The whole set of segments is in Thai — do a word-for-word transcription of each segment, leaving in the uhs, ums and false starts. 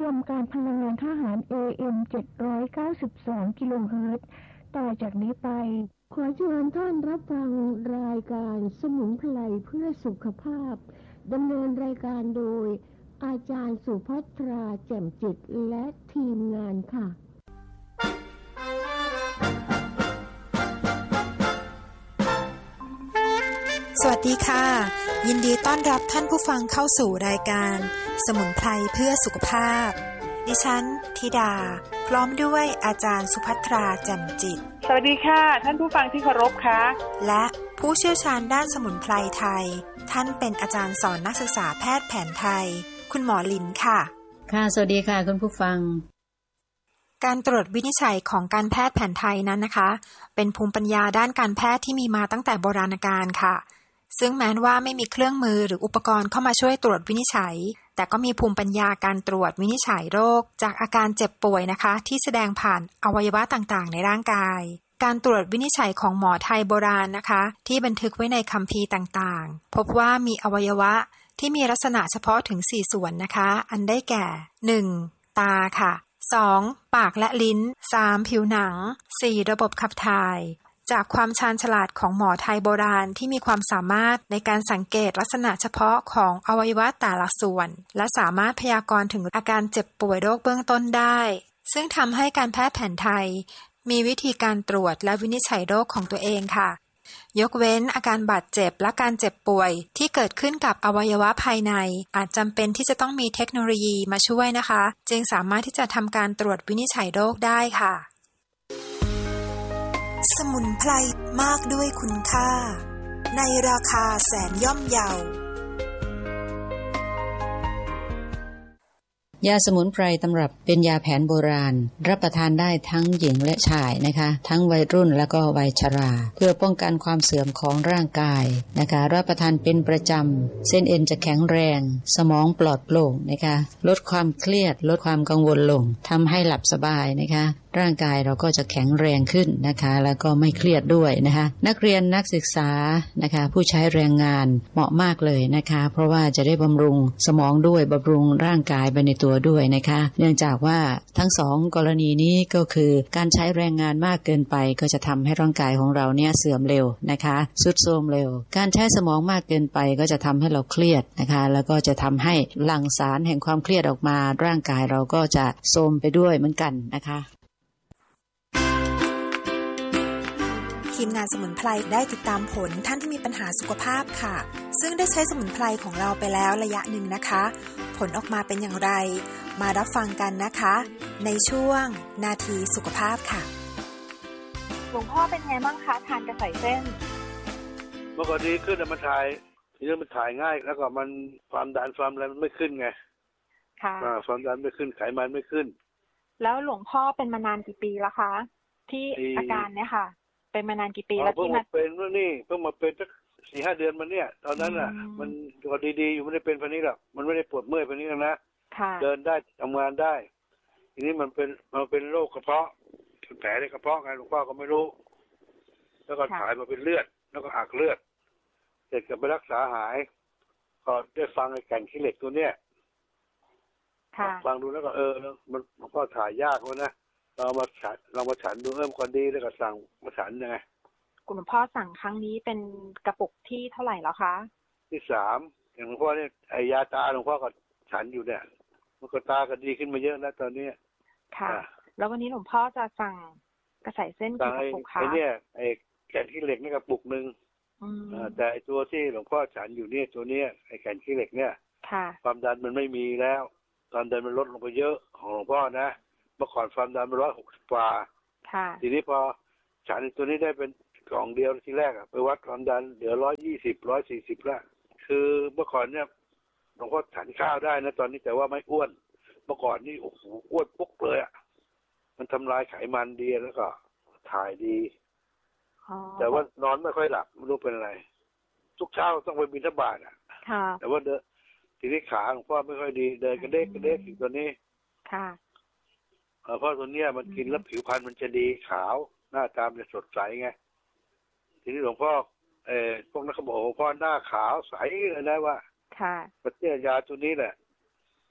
กรมการพลังงานทหาร เอ เอ็ม เจ็ดร้อยเก้าสิบสอง กิโลเฮิรตซ์ต่อจากนี้ไปขอเชิญท่านรับฟังรายการสมุนไพรเพื่อสุขภาพดำเนินรายการโดยอาจารย์สุภัทราแจ่มจิตและทีมงานค่ะสวัสดีค่ะยินดีต้อนรับท่านผู้ฟังเข้าสู่รายการสมุนไพรเพื่อสุขภาพดิฉันธิดาพร้อมด้วยอาจารย์สุภัทราแจ่มจิตสวัสดีค่ะท่านผู้ฟังที่เคารพค่ะและผู้เชี่ยวชาญด้านสมุนไพรไทยท่านเป็นอาจารย์สอนนักศึกษาแพทย์แผนไทยคุณหมอลินค่ะค่ะสวัสดีค่ะคุณผู้ฟังการตรวจวินิจฉัยของการแพทย์แผนไทยนั้นนะคะเป็นภูมิปัญญาด้านการแพทย์ที่มีมาตั้งแต่โบราณกาลค่ะซึ่งแม้ว่าไม่มีเครื่องมือหรืออุปกรณ์เข้ามาช่วยตรวจวินิจฉัยแต่ก็มีภูมิปัญญาการตรวจวินิจฉัยโรคจากอาการเจ็บป่วยนะคะที่แสดงผ่านอวัยวะต่างๆในร่างกายการตรวจวินิจฉัยของหมอไทยโบราณนะคะที่บันทึกไว้ในคัมภีร์ต่างๆพบว่ามีอวัยวะที่มีลักษณะเฉพาะถึงสี่ส่วนนะคะอันได้แก่ หนึ่ง ตาค่ะสองปากและลิ้นสามผิวหนังสี่ระบบขับถ่ายจากความชาญฉลาดของหมอไทยโบราณที่มีความสามารถในการสังเกตลักษณะเฉพาะของอวัยวะแต่ละส่วนและสามารถพยากรณ์ถึงอาการเจ็บป่วยโรคเบื้องต้นได้ซึ่งทำให้การแพทย์แผนไทยมีวิธีการตรวจและวินิจฉัยโรคของตัวเองค่ะยกเว้นอาการบาดเจ็บและการเจ็บป่วยที่เกิดขึ้นกับอวัยวะภายในอาจจำเป็นที่จะต้องมีเทคโนโลยีมาช่วยนะคะจึงสามารถที่จะทำการตรวจวินิจฉัยโรคได้ค่ะสมุนไพรมากด้วยคุณค่าในราคาแสนย่อมเยายาสมุนไพรตำรับเป็นยาแผนโบราณรับประทานได้ทั้งหญิงและชายนะคะทั้งวัยรุ่นและก็วัยชราเพื่อป้องกันความเสื่อมของร่างกายนะคะรับประทานเป็นประจำเส้นเอ็นจะแข็งแรงสมองปลอดโปร่งนะคะลดความเครียดลดความกังวลลงทำให้หลับสบายนะคะร่างกายเราก็จะแข็งแรงขึ้นนะคะแล้วก็ไม่เครียดด้วยนะคะนักเรียนนักศึกษานะคะผู้ใช้แรงงานเหมาะมากเลยนะคะเพราะว่าจะได้บำรุงสมองด้วยบำรุงร่างกายไปในตัวด้วยนะคะเนื่องจากว่าทั้งสองกรณีนี้ก็คือการใช้แรงงานมากเกินไปก็จะทำให้ร่างกายของเราเนี่ยเสื่อมเร็วนะคะทรุดโทรมเร็วการใช้สมองมากเกินไปก็จะทำให้เราเครียดนะคะแล้วก็จะทำให้หลั่งสารแห่งความเครียดออกมาร่างกายเราก็จะโทรมไปด้วยเหมือนกันนะคะทีมงานสมุนไพรได้ติดตามผลท่านที่มีปัญหาสุขภาพค่ะซึ่งได้ใช้สมุนไพรของเราไปแล้วระยะหนึ่งนะคะผลออกมาเป็นอย่างไรมารับฟังกันนะคะในช่วงนาทีสุขภาพค่ะหลวงพ่อเป็นไงบ้างคะทานกระใสเส้นเมื่อก่อนดีขึ้นแต่มันถ่ายทีนี้มันถ่ายง่ายแล้วก็มันความดันความอะไรมันไม่ขึ้นไงค่ะความดันไม่ขึ้นไขมันไม่ขึ้นแล้วหลวงพ่อเป็นมานานกี่ปีแล้วคะที่อาการเนี้ยค่ะเป็นมานานกี่ปีแล้วที่มาเป็นว่านี่เพิ่งมาเป็นสักสี่ห้าเดือนมาเนี่ยตอนนั้นอ่ะมันก็ดีๆอยู่ไม่ได้เป็นพันนี้หรอกมันไม่ได้ปวดเมื่อยพันนี้นะเดินได้ทำงานได้ทีนี้มันเป็นมันเป็นโรคกระเพาะเป็นแผลในกระเพาะไงหลวงพ่อก็ไม่รู้แล้วก็ถ่ายมาเป็นเลือดแล้วก็อักเลือดเสร็จก็ไปรักษาหายก็ได้ฟังไอ้แก่นขี้เหล็กตัวเนี้ยฟังดูแล้วก็เออมันก็ถ่ายยากเลยนะเรามาฉันเรามาฉันดูเริ่มคนดีแล้วก็สั่งมาฉันยังไงคุณหลวงพ่อสั่งครั้งนี้เป็นกระปุกที่เท่าไหร่แล้วคะที่สามอย่างหลวงพ่อเนี่ยไอยาตาหลวงพ่อก็ฉันอยู่เนี่ยมันก็ตาก็ดีขึ้นมาเยอะแล้วตอนนี้ค่ะแล้ววันนี้หลวงพ่อจะสั่งกระใสเส้นกี่กระปุกคะไอเนี่ยไอแก่นขี้เหล็กนี่กระปุกนึงแต่ไอตัวที่หลวงพ่อฉันอยู่เนี่ยตัวเนี้ยไอแก่นขี้เหล็กเนี่ยความดันมันไม่มีแล้วความดันมันลดลงไปเยอะของหลวงพ่อนะเมื่อก่อนความดันมันร้อยหกสิบกว่าทีนี้พอฉันตัวนี้ได้เป็นกล่องเดียวทีแรกอะไปวัดความดันเหลือร้อยยี่สิบร้อยสี่สิบแล้วคือเมื่อก่อนเนี่ยหลวงพ่อฉันข้าวได้นะตอนนี้แต่ว่าไม่อ้วนเมื่อก่อนนี่โอ้โหอ้วนปุ๊กเลยอะมันทำลายไขมันดีแล้วก็ถ่ายดีแต่ว่านอนไม่ค่อยหลับไม่รู้เป็นอะไรทุกเช้าต้องไปบิณฑบาตอะแต่ว่าเดินทีนี้ขาหลวงพ่อไม่ค่อยดีเดินกระเดกกระเดกอยู่ตัวนี้ค่ะเพราะตัวเนี้ยมันกินแล้วผิวพรรณมันจะดีขาวหน้าตาจะสดใสไงทีนี้หลวงพ่อเออพวกนักเขาบอกหลวงพ่อหน้าขาวใสเลยนะว่าค่ะประเทศยาตัวนี้แหละ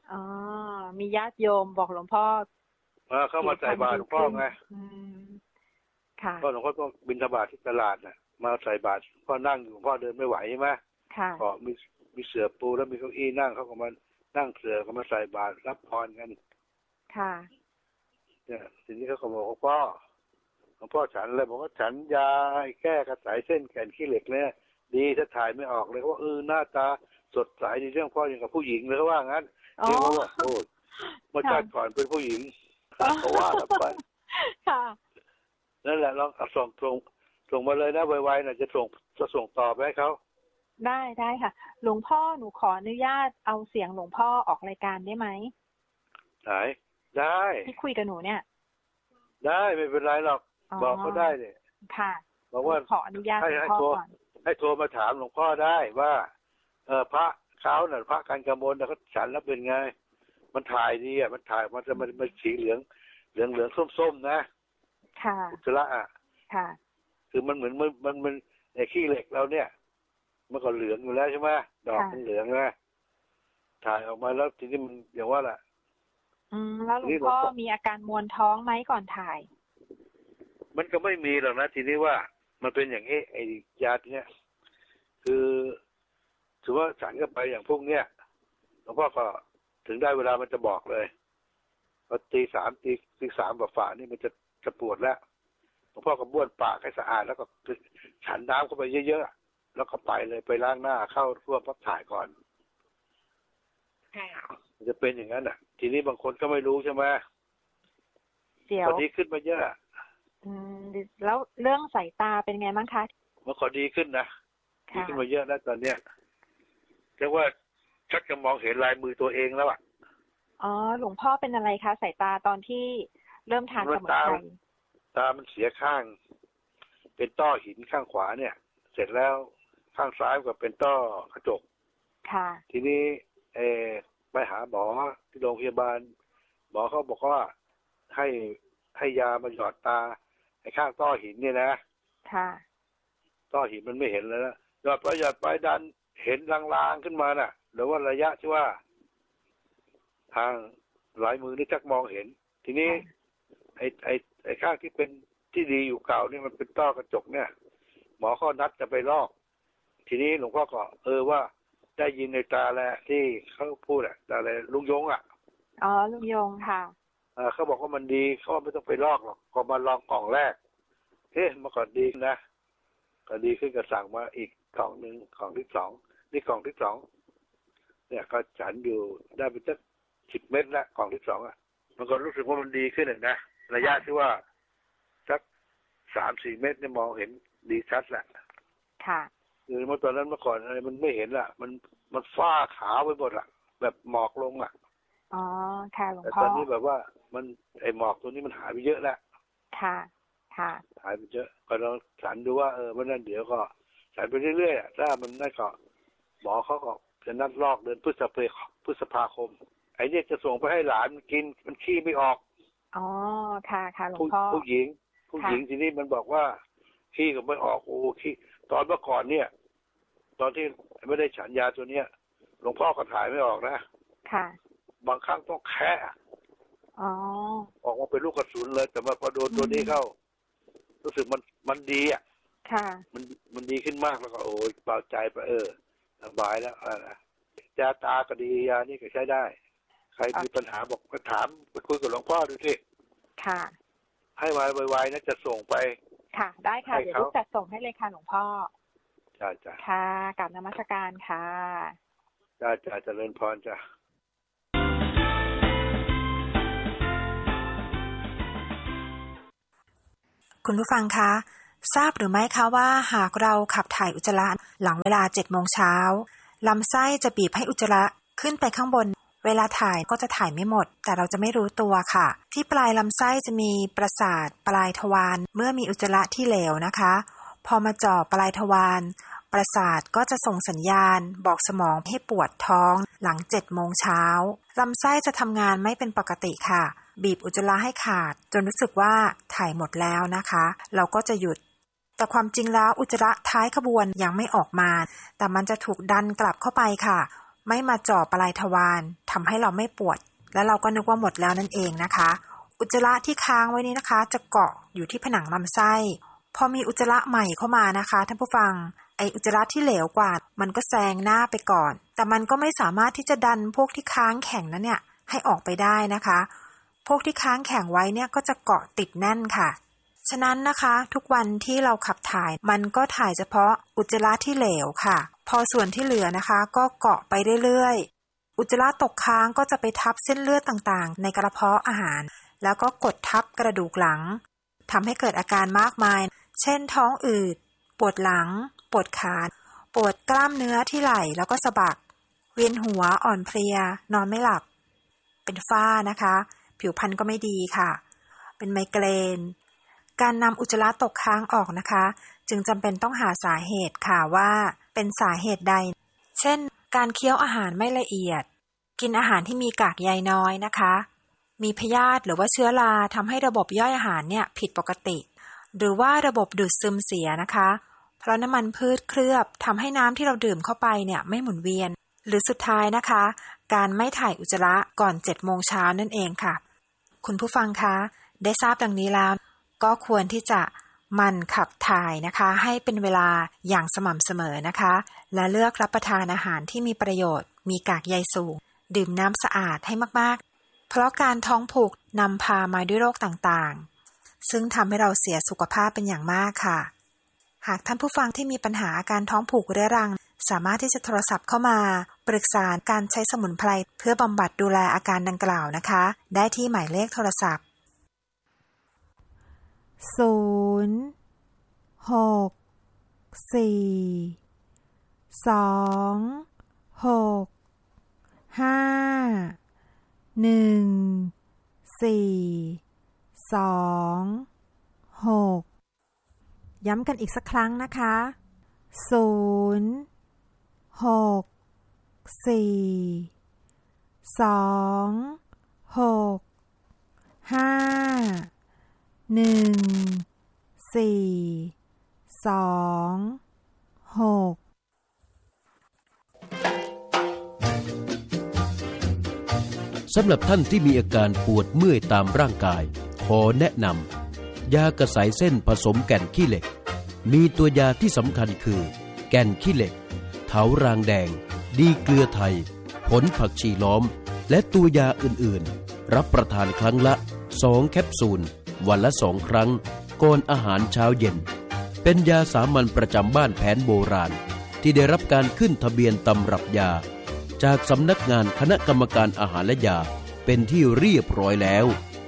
อ๋อมีญาติโยมบอกหลวงพ่อเออเข้ามาใส่บาตรหลวงพ่อไงค่ะก็หลวงพ่อต้องบิณฑบาตที่ตลาดน่ะมาใส่บาตรพ่อนั่งอยู่พ่อเดินไม่ไหวใช่ไหมค่ะก็มีมีเสื่อปูแล้วมีเก้าอี้นั่งเขาก็มานั่งเสื่อเขามาใส่บาตรรับพรกันค่ะเนี่ยทีนี้เขาก็บอกว่าพ่อหลวงพ่อฉันเลยบอกว่าฉันยาแก้กระสายเส้นแขนขี้เหล็กเนี่ยดีถ้าถ่ายไม่ออกเลยว่าเออหน้าตาสดใสดีเรื่องพ่ออย่างกับผู้หญิงเลยเขาว่างั้นเรียกว่าโอ้เมื่อชาติก่อนเป็นผู้หญิงเขาว่าแล้วไปค่ะนั่นแหละลองส่งส่งส่งมาเลยนะไวๆนะจะส่งจะส่งต่อไปให้เขาได้ได้ค่ะหลวงพ่อหนูขออนุญาตเอาเสียงหลวงพ่อออกรายการได้ไหมได้ได้ที่คุยกับหนูเนี่ยได้ไม่เป็นไรหรอกบอกเขาได้เลยค่ะบอกว่าขออนุญาตหลวงพ่อก่อนให้โทรมาถามหลวงพ่อได้ว่าเออพระเขาน่ะพระกันกมลน่ะเขาฉันแล้วเป็นไงมันถ่ายดีอ่ะมันถ่ายมันจะมันมันสีเหลืองเหลืองเหลืองส้มๆนะค่ะอุจจาระอ่ะค่ะคือมันเหมือนมันมันมันไอ้ขี้เหล็กเราเนี่ยมันก็เหลืองอยู่แล้วใช่ไหมดอกมันเหลืองนะถ่ายออกมาแล้วทีนี้มันอย่างว่าล่ะอืมแล้วหลวงพ่อมีอาการมวนท้องไหมก่อนถ่ายมันก็ไม่มีหรอกนะทีนี้ว่ามันเป็นอย่างนี้ไอ้ยาเนี้ยคือถือว่าฉันก็ไปอย่างพวกเนี้ยหลวงพ่อก็ถึงได้เวลามันจะบอกเลยพอตีสามตีตีสามฝ่านี่มันจะจะปวดแล้วหลวงพ่อก็บ้วนปากให้สะอาดแล้วก็ฉันน้ำเข้าไปเยอะๆแล้วก็ไปเลยไปล้างหน้าเข้าร่วมพักถ่ายก่อนมันจะเป็นอย่างนั้นอ่ะทีนี้บางคนก็ไม่รู้ใช่ไหมเดี๋ยวพอดีขึ้นมาเยอะอืมแล้วเรื่องสายตาเป็นไงบ้างคะมันก็ดีขึ้นนะดีขึ้นมาเยอะแล้วตอนเนี้ยเรียกว่าชักจะมองเห็นลายมือตัวเองแล้วอ่ะอ๋อหลวงพ่อเป็นอะไรคะสายตาตอนที่เริ่มทานสมุนไพรตามันเสียข้างเป็นต้อหินข้างขวาเนี่ยเสร็จแล้วข้างซ้ายก็เป็นต้อกระจกค่ะทีนี้เออไปหาหมอที่โรงพยาบาลหมอเขาบอกว่าให้ให้ยามาหยอดตาไอ้ข้างต้อหินเนี่ยนะค่ะต้อหินมันไม่เห็นแล้วนะหยอดไปหยอดไปดันเห็นลางๆขึ้นมาน่ะหรือว่าระยะที่ว่าทางหลายมือนี่จักมองเห็นทีนี้ไอ้ไอ้ไอ้ข้างที่เป็นที่ดีอยู่เก่านี่มันเป็นต้อกระจกเนี่ยหมอเขานัดจะไปลอกทีนี้หลวงพ่อก็เออว่าได้ยินในตาแหละที่เขาพูดอ่ะตาอะไรลุงยงอ่ะอ๋อลุงยงค่ะเออเขาบอกว่ามันดีเขาไม่ต้องไปลอกหรอกก็มาลองกล่องแรกเฮ้เมื่อก่อนดีนะก็ดีขึ้นก็สั่งมาอีกกล่องหนึ่งกล่องที่สองนี่กล่องที่สองเนี่ยก็ฉันอยู่ได้ไปสักสิบเม็ดละกล่องที่สองอ่ะมันก็รู้สึกว่ามันดีขึ้นนะระยะที่ว่าสักสามสี่เม็ดเนี่ยมองเห็นดีชัดแหละค่ะคือเมื่อตอนนั้นเมื่อก่อนอะไรมันไม่เห็นละมันมันฝ้าขาวไปหมดละแบบหมอกลงอ่ะอ๋อค่ะหลวงพ่อแต่ตอนนี้แบบว่ามันไอหมอกตัวนี้มันหายไปเยอะแล้วค่ะค่ะหายไปเยอะก็ลองฉันดูว่าเออมันนั่นเดี๋ยวก็ฉันไปเรื่อยๆถ้ามันได้ก็หมอเขาก็จะนัดลอกเดือนพฤษภาพฤษภาคมไอ้เนี่ยจะส่งไปให้หลานมันกินมันขี้ไม่ออกอ๋อค่ะค่ะหลวงพ่อผู้หญิงผู้หญิงทีนี้มันบอกว่าขี้ก็ไม่ออกโอ้ขี้ตอนเมื่อก่อนเนี่ยตอนที่ไม่ได้ฉันยาตัวเนี้ยหลวงพ่อก็ถ่ายไม่ออกนะค่ะบางครั้งต้องแค่อ๋อออกมาเป็นลูกกระสุนเลยแต่มาพอโดนตัวนี้เข้ารู้สึกมันมันดีอ่ะค่ะมันมันดีขึ้นมากแล้วก็โอ้ยเบาใจไปเออสบายแล้วอ่ายาตาก็ดียานี่ก็ใช้ได้ใครมีปัญหาบอกก็ถามไปคุยกับหลวงพ่อดูสิค่ะให้มาไวๆนะจะส่งไปค่ะได้ค่ะเดี๋ยวลูกจัดส่งให้เลยค่ะหลวงพ่อจ้าจ้าค่ะกราบนมัสการค่ะจ้าจ้าเจริญพรจ้าคุณผู้ฟังคะทราบหรือไม่คะว่าหากเราขับถ่ายอุจจาระหลังเวลาเจ็ดโมงเช้าลำไส้จะบีบให้อุจจาระขึ้นไปข้างบนเวลาถ่ายก็จะถ่ายไม่หมดแต่เราจะไม่รู้ตัวค่ะที่ปลายลำไส้จะมีประสาทปลายทวารเมื่อมีอุจจาระที่เหลวนะคะพอมาจ่อปลายทวารประสาทก็จะส่งสัญญาณบอกสมองให้ปวดท้องหลังเจ็ดโมงเช้าลำไส้จะทำงานไม่เป็นปกติค่ะบีบอุจจาระให้ขาดจนรู้สึกว่าถ่ายหมดแล้วนะคะเราก็จะหยุดแต่ความจริงแล้วอุจจาระท้ายขบวนยังไม่ออกมาแต่มันจะถูกดันกลับเข้าไปค่ะไม่มาจ่อปลายทวารทำให้เราไม่ปวดแล้วเราก็นึกว่าหมดแล้วนั่นเองนะคะอุจจาระที่ค้างไว้นี้นะคะจะเกาะอยู่ที่ผนังลำไส้พอมีอุจจาระใหม่เข้ามานะคะท่านผู้ฟังไออุจจาระที่เหลวกว่ามันก็แซงหน้าไปก่อนแต่มันก็ไม่สามารถที่จะดันพวกที่ค้างแข็งนั้นเนี่ยให้ออกไปได้นะคะพวกที่ค้างแข็งไว้เนี่ยก็จะเกาะติดแน่นค่ะฉะนั้นนะคะทุกวันที่เราขับถ่ายมันก็ถ่ายเฉพาะอุจจาระที่เหลวค่ะพอส่วนที่เหลือนะคะก็เกาะไปเรื่อยๆอุจจาระตกค้างก็จะไปทับเส้นเลือดต่างๆในกระเพาะอาหารแล้วก็กดทับกระดูกหลังทำให้เกิดอาการมากมายเช่นท้องอืดปวดหลังปวดขาปวดกล้ามเนื้อที่ไหล่แล้วก็สะบักเวียนหัวอ่อนเพลียนอนไม่หลับเป็นฝ้านะคะผิวพรรณก็ไม่ดีค่ะเป็นไมเกรนการนำอุจจาระตกค้างออกนะคะจึงจำเป็นต้องหาสาเหตุค่ะว่าเป็นสาเหตุใดเช่นการเคี้ยวอาหารไม่ละเอียดกินอาหารที่มีกากใยน้อยนะคะมีพยาธิหรือว่าเชื้อราทำให้ระบบย่อยอาหารเนี่ยผิดปกติหรือว่าระบบดูดซึมเสียนะคะเพราะน้ำมันพืชเคลือบทำให้น้ำที่เราดื่มเข้าไปเนี่ยไม่หมุนเวียนหรือสุดท้ายนะคะการไม่ถ่ายอุจจาระก่อนเจ็ดโมงเช้านั่นเองค่ะคุณผู้ฟังคะได้ทราบดังนี้แล้วก็ควรที่จะหมั่นขับถ่ายนะคะให้เป็นเวลาอย่างสม่ำเสมอนะคะและเลือกรับประทานอาหารที่มีประโยชน์มีกากใยสูงดื่มน้ำสะอาดให้มากๆเพราะการท้องผูกนำพามาด้วยโรคต่างๆซึ่งทำให้เราเสียสุขภาพเป็นอย่างมากค่ะหากท่านผู้ฟังที่มีปัญหาอาการท้องผูกเรื้อรังสามารถที่จะโทรศัพท์เข้ามาปรึกษาการใช้สมุนไพรเพื่อบำบัดดูแลอาการดังกล่าวนะคะได้ที่หมายเลขโทรศัพท์ศูนย์ หก สี่ สอง หก ห้า หนึ่ง สี่ สอง หกย้ำกันอีกสักครั้งนะคะศูนย์ หก สี่ สอง หก ห้า หนึ่ง สี่ สอง หกสำหรับท่านที่มีอาการปวดเมื่อยตามร่างกายขอแนะนำยากระสายเส้นผสมแก่นขี้เหล็กมีตัวยาที่สำคัญคือแก่นขี้เหล็กเถารางแดงดีเกลือไทยผลผักชีล้อมและตัวยาอื่นๆรับประทานครั้งละสองแคปซูลวันละสองครั้งก่อนอาหารเช้าเย็นเป็นยาสามัญประจำบ้านแผนโบราณที่ได้รับการขึ้นทะเบียนตำรับยาจากสำนักงานคณะกรรมการอาหารและยาเป็นที่เรียบร้อยแล้ว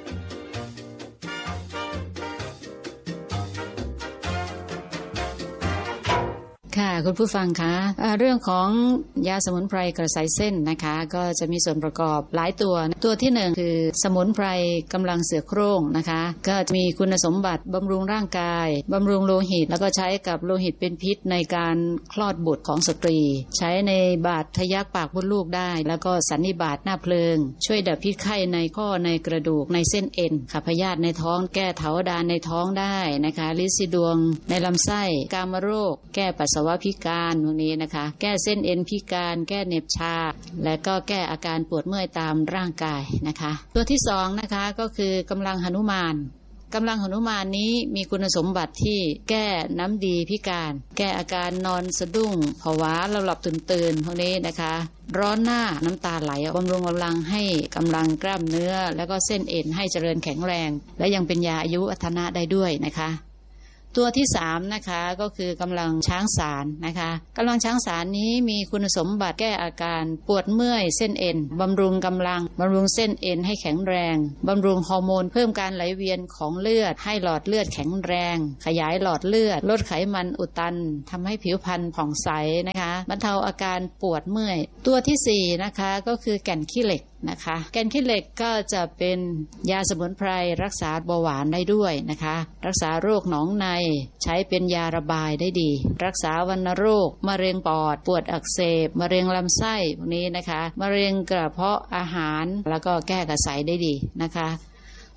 ค่ะคุณผู้ฟังคะเรื่องของยาสมุนไพรกระสายเส้นนะคะก็จะมีส่วนประกอบหลายตัวตัวที่หนึ่งคือสมุนไพรกำลังเสือโคร่งนะคะก็จะมีคุณสมบัติบำรุงร่างกายบำรุงโลหิตแล้วก็ใช้กับโลหิตเป็นพิษในการคลอดบุตรของสตรีใช้ในบาดทะยักปากมดลูกได้แล้วก็สันนิบาตหน้าเพลิงช่วยดับพิษไข้ในข้อในกระดูกในเส้นเอ็นขับพยาธิในท้องแก้เถาดานในท้องได้นะคะลิซิดวงในลำไส้กามโรคแก้ปัสสาวะพิการพวกนี้นะคะแก้เส้นเอ็นพิการแก้เหน็บชาและก็แก้อาการปวดเมื่อยตามร่างกายนะคะตัวที่สองนะคะก็คือกำลังหนุมานกำลังหนุมานนี้มีคุณสมบัติที่แก้น้ำดีพิการแก้อาการนอนสะดุ้งผวาหลับตื่นตื่นพวกนี้นะคะร้อนหน้าน้ำตาไหลบำรุงกำลังให้กำลังกล้ามเนื้อแล้วก็เส้นเอ็นให้เจริญแข็งแรงและยังเป็นยาอายุวัฒนะได้ด้วยนะคะตัวที่สามนะคะก็คือกำลังช้างสารนะคะกำลังช้างสารนี้มีคุณสมบัติแก้อาการปวดเมื่อยเส้นเอ็นบำรุงกำลังบำรุงเส้นเอ็นให้แข็งแรงบำรุงฮอร์โมนเพิ่มการไหลเวียนของเลือดให้หลอดเลือดแข็งแรงขยายหลอดเลือดลดไขมันอุดตันทำให้ผิวพรรณผ่องใสนะคะบรรเทาอาการปวดเมื่อยตัวที่สี่นะคะก็คือแก่นขี้เหล็กนะคะแก่นขี้เหล็กก็จะเป็นยาสมุนไพรรักษาเบาหวานได้ด้วยนะคะรักษาโรคหนองในใช้เป็นยาระบายได้ดีรักษาวัณโรคมะเร็งปอดปวดอักเสบมะเร็งลำไส้พวกนี้นะคะมะเร็งกระเพาะอาหารแล้วก็แก้กระสายได้ดีนะคะ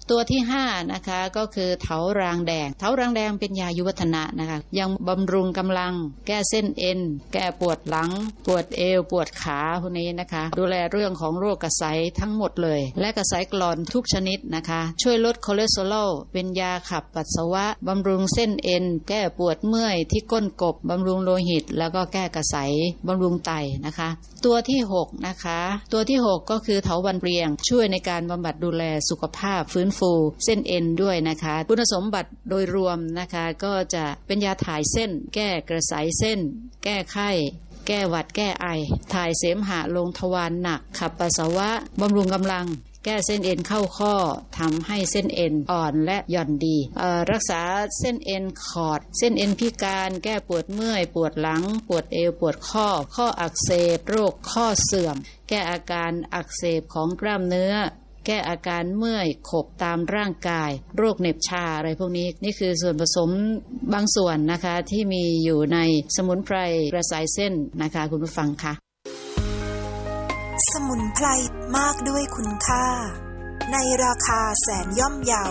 ตัวที่ห้านะคะก็คือเถารางแดงเถารางแดงเป็นยายุวัฒนะนะคะยังบำรุงกำลังแก้เส้นเอ็นแก้ปวดหลังปวดเอวปวดขาพวกนี้นะคะดูแลเรื่องของโรคกระไสทั้งหมดเลยและกระไสกร่อนทุกชนิดนะคะช่วยลดคอเลสเตอรอลเป็นยาขับปัสสาวะบำรุงเส้นเอ็นแก้ปวดเมื่อยที่ก้นกบบำรุงโลหิตแล้วก็แก้กระไสบำรุงไตนะคะตัวที่หกนะคะตัวที่หกก็คือเถาวัลย์เปรียงช่วยในการบำบัดดูแลสุขภาพฟื้นฟูเส้นเอ็นด้วยนะคะคุณสมบัติโดยรวมนะคะก็จะเป็นยาถ่ายเส้นแก้กระไสเส้นแก้ไข้แก้หวัดแก้ไอถ่ายเสมหะลงทวารหนักขับปัสสาวะบำรุงกำลังแก้เส้นเอ็นเข้าข้อทำให้เส้นเอ็นอ่อนและหย่อนดีรักษาเส้นเอ็นขอดเส้นเอ็นพิการแก้ปวดเมื่อยปวดหลังปวดเอวปวดข้อข้ออักเสบโรคข้อเสื่อมแก้อาการอักเสบของกล้ามเนื้อแก้อาการเมื่อยขบตามร่างกายโรคเหน็บชาอะไรพวกนี้นี่คือส่วนผสมบางส่วนนะคะที่มีอยู่ในสมุนไพรกระสายเส้นนะคะคุณผู้ฟังคะสมุนไพรมากด้วยคุณค่าในราคาแสนย่อมเยา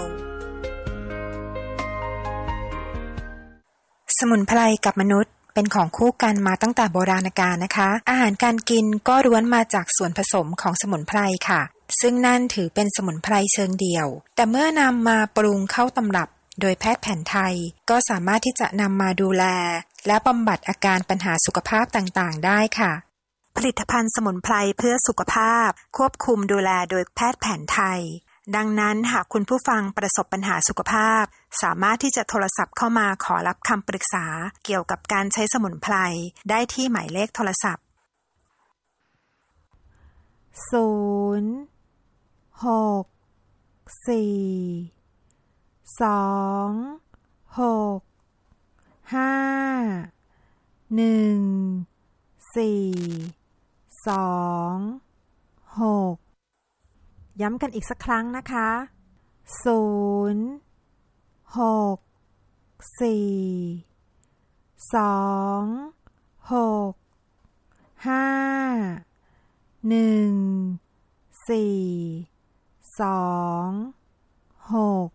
สมุนไพรกับมนุษย์เป็นของคู่กันมาตั้งแต่โบราณกาลนะคะอาหารการกินก็ล้วนมาจากส่วนผสมของสมุนไพรค่ะซึ่งนั่นถือเป็นสมุนไพรเชิงเดี่ยวแต่เมื่อนำมาปรุงเข้าตำรับโดยแพทย์แผนไทยก็สามารถที่จะนำมาดูแลและบำบัดอาการปัญหาสุขภาพต่างๆได้ค่ะผลิตภัณฑ์สมุนไพรเพื่อสุขภาพควบคุมดูแลโดยแพทย์แผนไทยดังนั้นหากคุณผู้ฟังประสบปัญหาสุขภาพสามารถที่จะโทรศัพท์เข้ามาขอรับคำปรึกษาเกี่ยวกับการใช้สมุนไพรได้ที่หมายเลขโทรศัพท์ศูนย์หกสี่สองหกห้าหนึ่งสี่สองหกย้ำกันอีกสักครั้งนะคะศูนย์หกสี่สองหกห้าหนึ่งสี่สองหก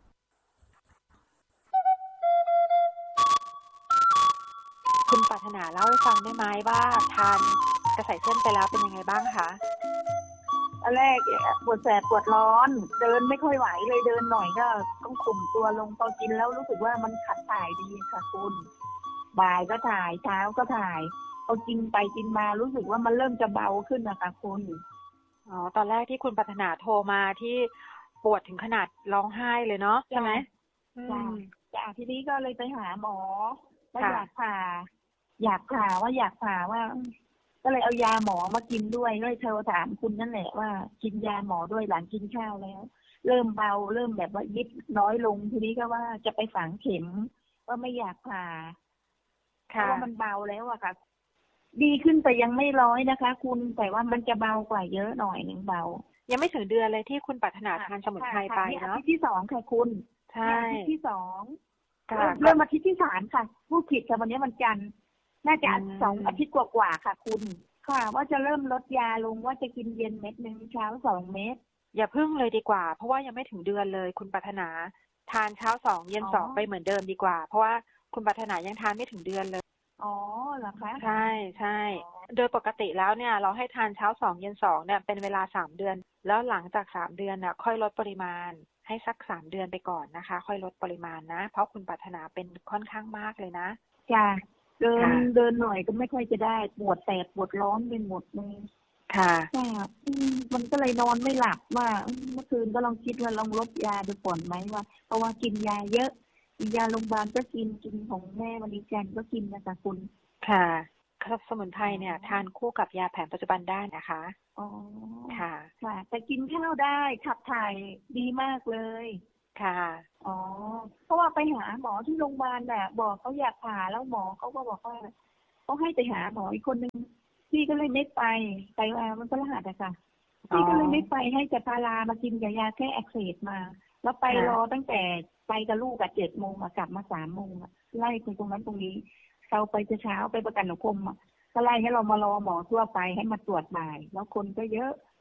คุณปรารถนาเล่าให้ฟังได้ไหมว่าทานกระใสเส้นไปแล้วเป็นยังไงบ้างคะอันแรกปวดแสบปวดร้อนเดินไม่ค่อยไหวเลยเดินหน่อยก็ต้องข่มตัวลงพอกินแล้วรู้สึกว่ามันขับถ่ายดีค่ะคุณบ่ายก็ถ่ายเช้าก็ถ่ายพอกินไปกินมารู้สึกว่ามันเริ่มจะเบาขึ้นนะคะคุณอ๋อตอนแรกที่คุณปรารถนาโทรมาที่ปวดถึงขนาดร้องไห้เลยเนาะใช่ไหมใช่จากทีนี้ก็เลยไปหาหมอว่าอยากผ่าอยากผ่าว่าอยากผ่าว่าก็เลยเอายาหมอมากินด้วยเลยเธอถามคุณนั่นแหละว่ากินยาหมอด้วยหลังกินข้าวแล้วเริ่มเบาเริ่มแบบว่ายิบน้อยลงทีนี้ก็ว่าจะไปฝังเข็มว่าไม่อยากผ่าเพราะว่ามันเบาแล้วอะค่ะดีขึ้นแต่ยังไม่ร้อยนะคะคุณแต่ว่ามันจะเบากว่าเยอะหน่อยนึงเบายังไม่ถึงเดือนเลยที่คุณปรารถนาทานสมุนไพรไปเนาะอาทิตย์ที่สองค่ะคุณใช่อาทิตย์ที่สองเริ่มอาทิตย์ที่สามค่ะผู้ผิดค่ะวันนี้วันจันทร์น่าจะสองอาทิตย์กว่าๆค่ะคุณค่ะว่าจะเริ่มลดยาลงว่าจะกินเย็นเม็ดนึงเช้าสองเม็ดอย่าพึ่งเลยดีกว่าเพราะว่ายังไม่ถึงเดือนเลยคุณปรารถนาทานเช้าสองเย็นสองไปเหมือนเดิมดีกว่าเพราะว่าคุณปรารถนายังทานไม่ถึงเดือนเลยอ๋อเหรอคะใช่ใช่โดยปกติแล้วเนี่ยเราให้ทานเช้าสองเย็นสองเนี่ยเป็นเวลาสามเดือนแล้วหลังจากสามเดือนน่ะค่อยลดปริมาณให้สักสามเดือนไปก่อนนะคะค่อยลดปริมาณนะเพราะคุณปรารถนาเป็นค่อนข้างมากเลยนะจ้ะเดินเดินหน่อยก็ไม่ค่อยจะได้ปวดแสบปวดร้อนไปหมดเลยค่ะใช่มันก็เลยนอนไม่หลับว่าเมื่อคืนก็ลองคิดว่าลองลดยาดูก่อนไหมว่าเพราะว่ากินยาเยอะยาโรงพยาบาลก็กินกินของแม่วันนี้แจนก็กินนะคะคุณค่ะครับสมุนไพรเนี่ยทานคู่กับยาแผนปัจจุบันได้นะคะอ๋อค่ะค่ะแต่กินข้าวได้ขับถ่ายดีมากเลยค่ะอ๋อเพราะว่าไปหาหมอที่โรงพยาบาลน่ะบอกเขาอยากผ่าแล้วหมอเขาก็บอกว่าเขาให้ไปหาหมออีกคนนึงพี่ก็เลยไม่ไปไปว่ามันก็รหัสอะค่ะพี่ก็เลยไม่ไปให้แต่พารามากินยาแค่อักเสบมาแล้วไปรอตั้งแต่ไปกับลูกอะเจ็ดโมงอะกลับมาสามโมงอะไล่ไปตรงนั้นตรงนี้เราไปเช้าไปประกันสังคมอะก็ไล่ให้เรามารอหมอทั่วไปให้มาตรวจบ่ายแล้วคนก็เยอะ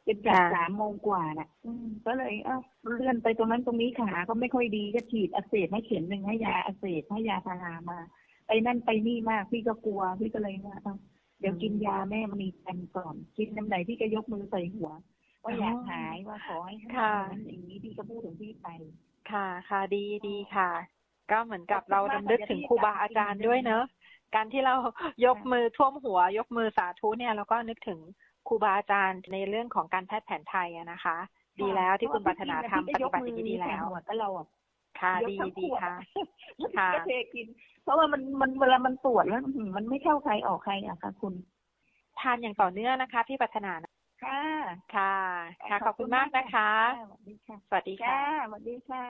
เป็นจากสามโมงกว่าน่ะก็เลยเอ้าเลื่อนไปตรงนั้นตรงนี้ขาก็ไม่ค่อยดีก็ฉีดอักเสบให้เข็มหนึ่งให้ยาอักเสบให้ยาพารามาไปนั่นไปนี่มากพี่ก็กลัวพี่ก็เลยว่าเดี๋ยวกินยาแม่มณีกันก่อนกินน้ำไหนพี่ก็ยกมือใส่หัวว่าอยากหายว่าขอให้หายอย่างนี้พี่ก็พูดถึงพี่ไปค่ะค่ะดีดีค่ะก็เหมือนกับเราดำลึกถึงครูบาอาจารย์ด้วยเนอะการที่เรายกมือท่วมหัวยกมือสาธุเนี่ยเราก็นึกถึงครูบาอาจารย์ในเรื่องของการแพทย์แผนไทยนะคะดีแล้วที่คุณปรารถนาทำปฏิบัติอย่างนี้ดีแล้วก็เราค่ะดีดีค่ะค่ะเทกินเพราะว่ามันมันเวลามันปวดแล้วมันไม่เข้าใครออกใครอะค่ะคุณทานอย่างต่อเนื่องนะคะพี่ปรารถนาค่ะค่ะค่ะขอบคุณมากนะคะสวัสดีค่ะสวัสดีค่ะ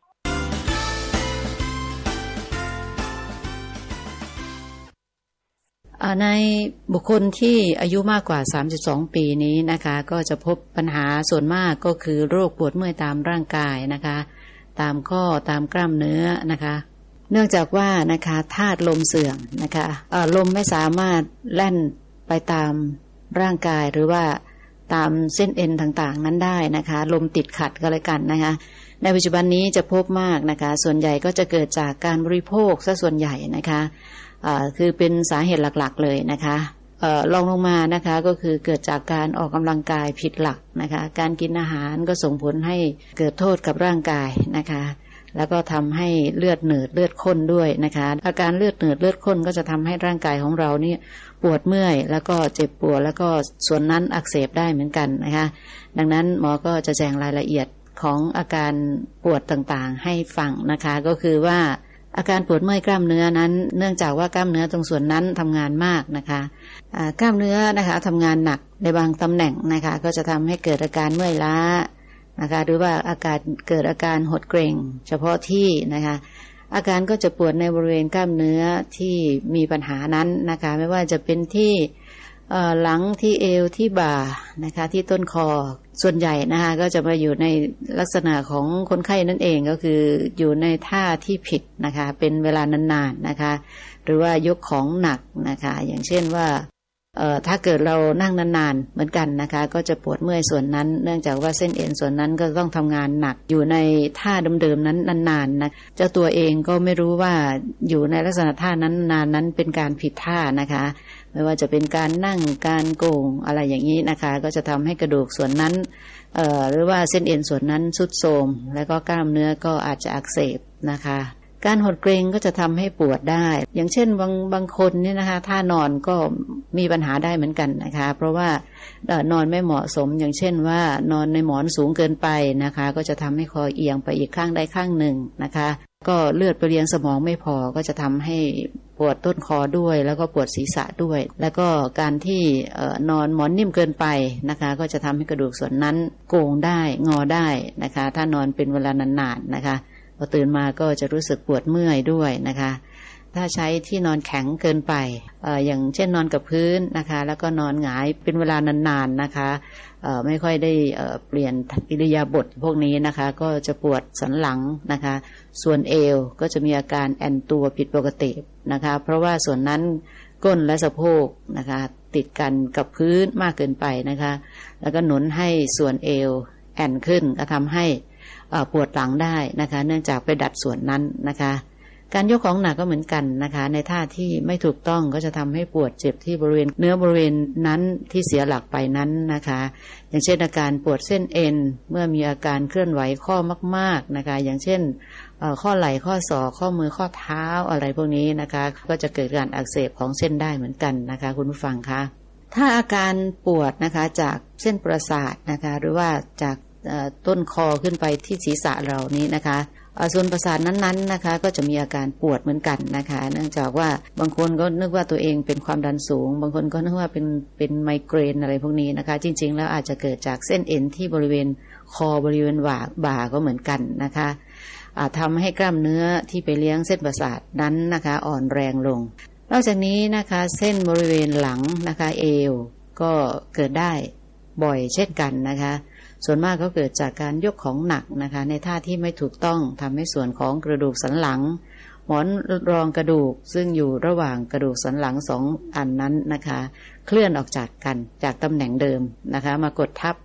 ในบุคคลที่อายุมากกว่าสามสิบสองปีนี้นะคะก็จะพบปัญหาส่วนมากก็คือโรคปวดเมื่อยตามร่างกายนะคะตามข้อตามกล้ามเนื้อนะคะเนื่องจากว่านะคะธาตุลมเสื่อมนะคะลมไม่สามารถแล่นไปตามร่างกายหรือว่าตามเส้นเอ็นต่างๆนั้นได้นะคะลมติดขัดก็เลยกันนะคะในปัจจุบันนี้จะพบมากนะคะส่วนใหญ่ก็จะเกิดจากการบริโภคซะส่วนใหญ่นะคะคือเป็นสาเหตุหลักๆเลยนะคะลองลงมานะคะก็คือเกิดจากการออกกำลังกายผิดหลักนะคะการกินอาหารก็ส่งผลให้เกิดโทษกับร่างกายนะคะแล้วก็ทำให้เลือดหนืดเลือดข้นด้วยนะคะอาการเลือดหนืดเลือดข้นก็จะทำให้ร่างกายของเรานี่ปวดเมื่อยแล้วก็เจ็บปวดแล้วก็ส่วนนั้นอักเสบได้เหมือนกันนะคะดังนั้นหมอก็จะแจ้งรายละเอียดของอาการปวดต่างๆให้ฟังนะคะก็คือว่าอาการปวดเมื่อยกล้ามเนื้อนั้นเนื่องจากว่ากล้ามเนื้อตรงส่วนนั้นทำงานมากนะคะกล้ามเนื้อนะคะทำงานหนักในบางตำแหน่งนะคะก็จะทำให้เกิดอาการเมื่อยล้านะคะหรือว่าอาการเกิดอาการหดเกร็งเฉพาะที่นะคะอาการก็จะปวดในบริเวณกล้ามเนื้อที่มีปัญหานั้นนะคะไม่ว่าจะเป็นที่หลังที่เอวที่บ่านะคะที่ต้นคอส่วนใหญ่นะคะก็จะมาอยู่ในลักษณะของคนไข้นั่นเองก็คืออยู่ในท่าที่ผิดนะคะเป็นเวลานานๆ น, นะคะหรือว่ายกของหนักนะคะอย่างเช่นว่าเอ่อถ้าเกิดเรานั่งนานๆเหมือนกันนะคะก็จะปวดเมื่อยส่วนนั้นเนื่องจากว่าเส้นเอ็นส่วนนั้นก็ต้องทำงานหนักอยู่ในท่าเดิมๆนั้นนานๆนะเจ้าตัวเองก็ไม่รู้ว่าอยู่ในลักษณะท่านั้นนานนั้นเป็นการผิดท่านะคะไม่ว่าจะเป็นการนั่งการโก่งอะไรอย่างนี้นะคะก็จะทำให้กระดูกส่วนนั้นเอ่อหรือว่าเส้นเอ็นส่วนนั้นทรุดโทรมแล้วก็กล้ามเนื้อก็อาจจะอักเสบนะคะการหดเกร็งก็จะทำให้ปวดได้อย่างเช่นบางบางคนเนี่ยนะคะท่านอนก็มีปัญหาได้เหมือนกันนะคะเพราะว่านอนไม่เหมาะสมอย่างเช่นว่านอนในหมอนสูงเกินไปนะคะก็จะทำให้คอเอียงไปอีกข้างใดข้างหนึ่งนะคะก็เลือดไปเลี้ยงสมองไม่พอก็จะทำให้ปวดต้นคอด้วยแล้วก็ปวดศีรษะด้วยแล้วก็การที่นอนหมอนนิ่มเกินไปนะคะก็จะทำให้กระดูกส่วนนั้นโก่งได้งอได้นะคะถ้านอนเป็นเวลานานๆนะคะพอตื่นมาก็จะรู้สึกปวดเมื่อยด้วยนะคะถ้าใช้ที่นอนแข็งเกินไป เอ่อ อย่างเช่นนอนกับพื้นนะคะแล้วก็นอนหงายเป็นเวลานานๆนะคะเอ่อไม่ค่อยได้เอ่อเปลี่ยนอิริยาบถพวกนี้นะคะก็จะปวดสันหลังนะคะส่วนเอวก็จะมีอาการแอนตัวผิดปกตินะคะเพราะว่าส่วนนั้นก้นและสะโพกนะคะติดกันกับพื้นมากเกินไปนะคะแล้วก็หนุนให้ส่วนเอวแอนขึ้นก็ทำให้ปวดหลังได้นะคะเนื่องจากไปดัดส่วนนั้นนะคะการยกของหนักก็เหมือนกันนะคะในท่าที่ไม่ถูกต้องก็จะทำให้ปวดเจ็บที่บริเวณเนื้อบริเวณนั้นที่เสียหลักไปนั้นนะคะอย่างเช่นอาการปวดเส้นเอ็นเมื่อมีอาการเคลื่อนไหวข้อมากๆนะคะอย่างเช่นข้อไหล่ข้อศอกข้อมือข้อเท้าอะไรพวกนี้นะคะก็จะเกิดการอักเสบของเส้นได้เหมือนกันนะคะคุณผู้ฟังคะถ้าอาการปวดนะคะจากเส้นประสาทนะคะหรือว่าจากต้นคอขึ้นไปที่ศีรษะเรานี้นะคะส่วนประสาทนั้นๆนะคะก็จะมีอาการปวดเหมือนกันนะคะเนื่องจากว่าบางคนก็นึกว่าตัวเองเป็นความดันสูงบางคนก็นึกว่าเป็นเป็นไมเกรนอะไรพวกนี้นะคะจริงๆแล้วอาจจะเกิดจากเส้นเอ็นที่บริเวณคอบริเวณบ่าบ่าก็เหมือนกันนะคะทำให้กล้ามเนื้อที่ไปเลี้ยงเส้นประสาทนั้นนะคะอ่อนแรงลงนอกจากนี้นะคะเส้นบริเวณหลังนะคะเอวก็เกิดได้บ่อยเช่นกันนะคะส่วนมากก็เกิดจากการยกของหนักนะคะในท่าที่ไม่ถูกต้องทำให้ส่วนของกระดูกสันหลังหมอนรองกระดูกซึ่งอยู่ระหว่างกระดูกสันหลังสองอันนั้นนะคะเคลื่อนออกจากกันจากตำแหน่งเดิมนะคะมากดทับ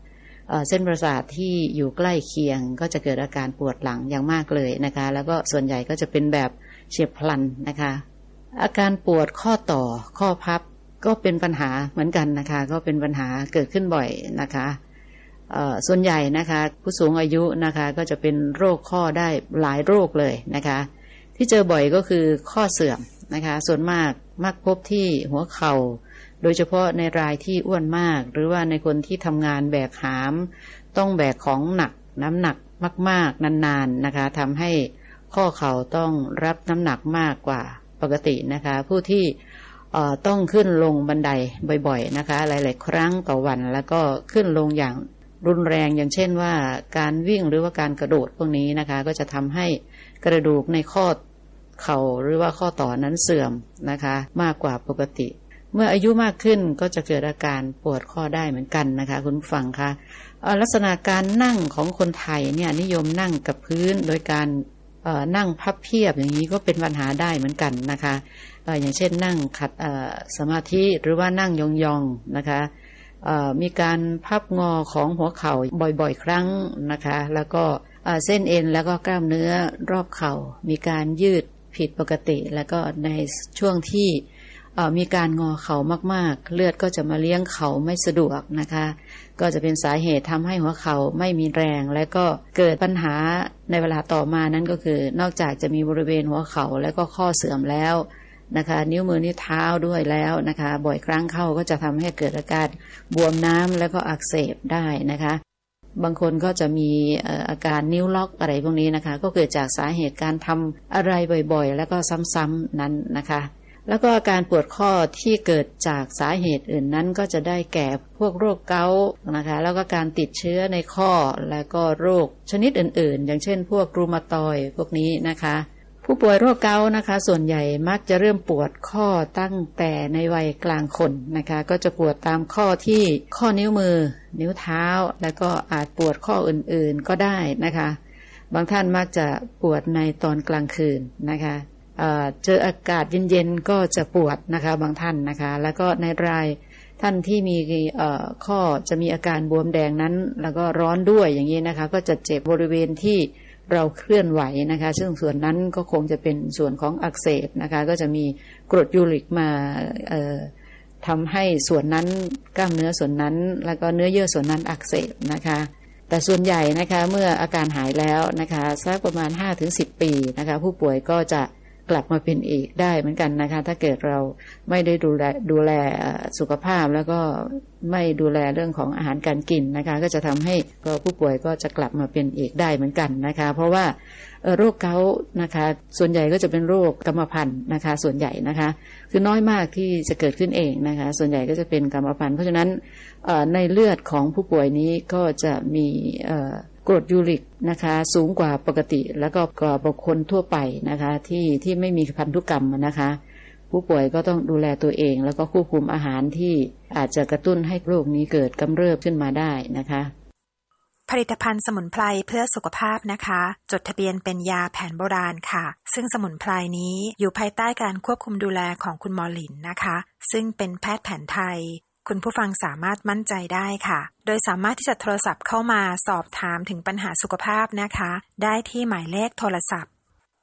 เส้นประสาทที่อยู่ใกล้เคียงก็จะเกิดอาการปวดหลังอย่างมากเลยนะคะแล้วก็ส่วนใหญ่ก็จะเป็นแบบเฉียบพลันนะคะอาการปวดข้อต่อข้อพับก็เป็นปัญหาเหมือนกันนะคะก็เป็นปัญหาเกิดขึ้นบ่อยนะคะส่วนใหญ่นะคะผู้สูงอายุนะคะก็จะเป็นโรคข้อได้หลายโรคเลยนะคะที่เจอบ่อยก็คือข้อเสื่อมนะคะส่วนมากมักพบที่หัวเข่าโดยเฉพาะในรายที่อ้วนมากหรือว่าในคนที่ทำงานแบกหามต้องแบกของหนักน้ำหนักมากๆนานๆนะคะทำให้ข้อเข่าต้องรับน้ำหนักมากกว่าปกตินะคะผู้ที่ต้องขึ้นลงบันไดบ่อยๆนะคะหลายๆครั้งต่อวันแล้วก็ขึ้นลงอย่างรุนแรงอย่างเช่นว่าการวิ่งหรือว่าการกระโดดพวกนี้นะคะก็จะทำให้กระดูกในข้อเข่าหรือว่าข้อต่อนั้นเสื่อมนะคะมากกว่าปกติเมื่ออายุมากขึ้นก็จะเกิดอาการปวดข้อได้เหมือนกันนะคะคุณผู้ฟังคะลักษณะการนั่งของคนไทยเนี่ยนิยมนั่งกับพื้นโดยการนั่งพับเพียบอย่างนี้ก็เป็นปัญหาได้เหมือนกันนะคะอย่างเช่นนั่งขัดสมาธิหรือว่านั่งยองๆนะคะมีการพับงอของหัวเข่าบ่อยๆครั้งนะคะแล้วก็เส้นเอ็นแล้วก็กล้ามเนื้อรอบเข่ามีการยืดผิดปกติแล้วก็ในช่วงที่มีการงอเข่ามากๆเลือดก็จะมาเลี้ยงเข่าไม่สะดวกนะคะก็จะเป็นสาเหตุทำให้หัวเข่าไม่มีแรงและก็เกิดปัญหาในเวลาต่อมานั้นก็คือนอกจากจะมีบริเวณหัวเข่าและก็ข้อเสื่อมแล้วนะคะนิ้วมือนิ้วเท้าด้วยแล้วนะคะบ่อยครั้งเข้าก็จะทำให้เกิดอาการบวมน้ำและก็อักเสบได้นะคะบางคนก็จะมีอาการนิ้วล็อกอะไรพวกนี้นะคะก็เกิดจากสาเหตุการทำอะไรบ่อยๆแล้วก็ซ้ำๆนั้นนะคะแล้วก็อาการปวดข้อที่เกิดจากสาเหตุอื่นนั้นก็จะได้แก่พวกโรคเกาต์นะคะแล้วก็การติดเชื้อในข้อและก็โรคชนิดอื่นๆอย่างเช่นพวกรูมาตอยด์พวกนี้นะคะผู้ป่วยโรคเกาต์นะคะส่วนใหญ่มักจะเริ่มปวดข้อตั้งแต่ในวัยกลางคนนะคะก็จะปวดตามข้อที่ข้อนิ้วมือนิ้วเท้าแล้วก็อาจปวดข้ออื่นๆก็ได้นะคะบางท่านมักจะปวดในตอนกลางคืนนะคะเอ่อเจออากาศเย็นๆก็จะปวดนะคะบางท่านนะคะแล้วก็ในรายท่านที่มีเอ่อข้อจะมีอาการบวมแดงนั้นแล้วก็ร้อนด้วยอย่างนี้นะคะก็จะเจ็บบริเวณที่เราเคลื่อนไหวนะคะซึ่งส่วนนั้นก็คงจะเป็นส่วนของอักเสบนะคะก็จะมีกรดยูริกมาเอ่อทำให้ส่วนนั้นกล้ามเนื้อส่วนนั้นแล้วก็เนื้อเยื่อส่วนนั้นอักเสบนะคะแต่ส่วนใหญ่นะคะเมื่ออาการหายแล้วนะคะสักประมาณ ห้าถึงสิบ ปีนะคะผู้ป่วยก็จะกลับมาเป็นอีกได้เหมือนกันนะคะถ้าเกิดเราไม่ได้ดูแลดูแลสุขภาพแล้วก็ไม่ดูแลเรื่องของอาหารการกินนะคะก็จะทำให้ผู้ป่วยก็จะกลับมาเป็นอีกได้เหมือนกันนะคะเพราะว่าโรคเกาต์นะคะส่วนใหญ่ก็จะเป็นโรคกรรมพันธุ์นะคะส่วนใหญ่นะคะคือน้อยมากที่จะเกิดขึ้นเองนะคะส่วนใหญ่ก็จะเป็นกรรมพันธุ์เพราะฉะนั้นในเลือดของผู้ป่วยนี้ก็จะมีกรดยูริกนะคะสูงกว่าปกติแล้วก็กว่าบุคคลทั่วไปนะคะที่ที่ไม่มีพันธุกรรมนะคะผู้ป่วยก็ต้องดูแลตัวเองแล้วก็ควบคุมอาหารที่อาจจะกระตุ้นให้โรคนี้เกิดกำเริบขึ้นมาได้นะคะผลิตภัณฑ์สมุนไพรเพื่อสุขภาพนะคะจดทะเบียนเป็นยาแผนโบราณค่ะซึ่งสมุนไพรนี้อยู่ภายใต้การควบคุมดูแลของคุณหมอหลินนะคะซึ่งเป็นแพทย์แผนไทยคุณผู้ฟังสามารถมั่นใจได้ค่ะโดยสามารถที่จะโทรศัพท์เข้ามาสอบถามถึงปัญหาสุขภาพนะคะได้ที่หมายเลขโทรศัพท์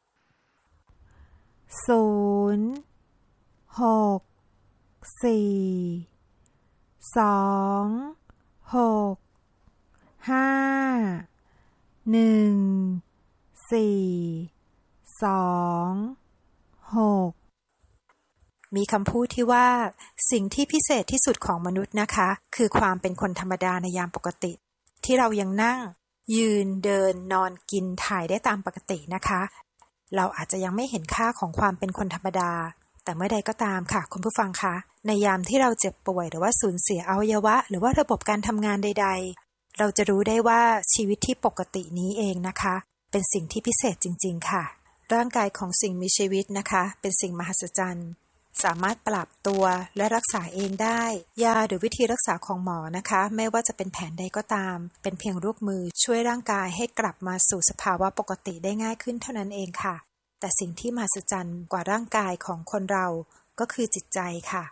ศูนย์หกสี่สองหกห้าหนึ่งสี่สองหกมีคำพูดที่ว่าสิ่งที่พิเศษที่สุดของมนุษย์นะคะคือความเป็นคนธรรมดาในยามปกติที่เรายังนั่งยืนเดินนอนกินถ่ายได้ตามปกตินะคะเราอาจจะยังไม่เห็นค่าของความเป็นคนธรรมดาแต่เมื่อใดก็ตามค่ะคุณผู้ฟังคะในยามที่เราเจ็บป่วยหรือว่าสูญเสียอวัยวะหรือว่าระบบการทำงานใดๆเราจะรู้ได้ว่าชีวิตที่ปกตินี้เองนะคะเป็นสิ่งที่พิเศษจริงๆค่ะร่างกายของสิ่งมีชีวิตนะคะเป็นสิ่งมหัศจรรย์สามารถปรับตัวและรักษาเองได้ยาหรือวิธีรักษาของหมอนะคะไม่ว่าจะเป็นแผนใดก็ตามเป็นเพียงลูกมือช่วยร่างกายให้กลับมาสู่สภาวะปกติได้ง่ายขึ้นเท่านั้นเองค่ะแต่สิ่งที่มหัศจรรย์กว่าร่างกายของคนเราก็คือจิตใจค่ะ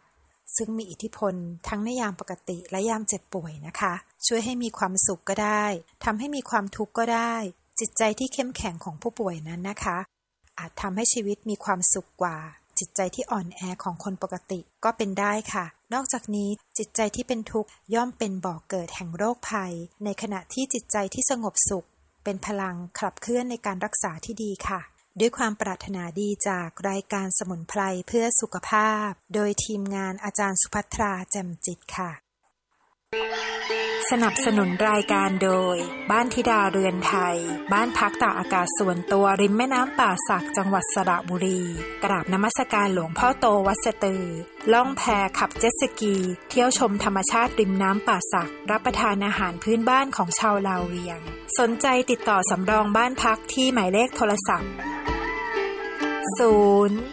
ซึ่งมีอิทธิพลทั้งในยามปกติและยามเจ็บป่วยนะคะช่วยให้มีความสุขก็ได้ทำให้มีความทุกข์ก็ได้จิตใจที่เข้มแข็งของผู้ป่วยนั้นนะคะอาจทำให้ชีวิตมีความสุขกว่าจิตใจที่อ่อนแอของคนปกติก็เป็นได้ค่ะนอกจากนี้จิตใจที่เป็นทุกข์ย่อมเป็นบ่อกเกิดแห่งโรคภัยในขณะที่จิตใจที่สงบสุขเป็นพลังขับเคลื่อนในการรักษาที่ดีค่ะด้วยความปรารถนาดีจากรายการสมุนไพรเพื่อสุขภาพโดยทีมงานอาจารย์สุภัทราแจ่มจิตค่ะสนับสนุนรายการโดยบ้านธิดาเรือนไทยบ้านพักตากอากาศส่วนตัวริมแม่น้ำป่าสักจังหวัดสระบุรีกราบนมัสการหลวงพ่อโตวัดสะตือล่องแพขับเจ็ตสกีเที่ยวชมธรรมชาติริมน้ำป่าสักรับประทานอาหารพื้นบ้านของชาวลาวเวียงสนใจติดต่อสำรองบ้านพักที่หมายเลขโทรศัพท์ศูนย์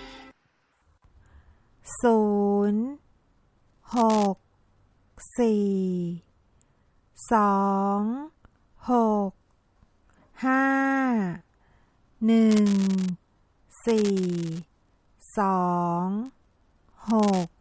ศูนย์ หก สี่ สอง หก ห้า หนึ่ง สี่ สอง หก